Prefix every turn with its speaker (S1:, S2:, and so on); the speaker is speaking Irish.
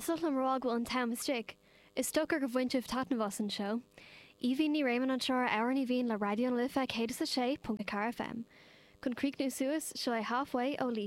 S1: Is sul am rág bhfuil an tam stick. Is stocar go bhainteamh tatnavas an seo. Íhí ní réman an seoir áir ní bhíon le radio an lifa chéad sa sé.car FM. Chun críicnú suas seo é halfway ó lí